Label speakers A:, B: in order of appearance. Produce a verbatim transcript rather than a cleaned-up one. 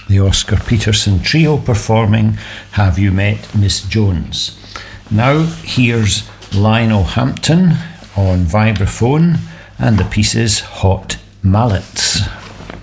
A: the Oscar Peterson Trio performing Have You Met Miss Jones? Now here's Lionel Hampton on vibraphone and the piece's Hot Mallets.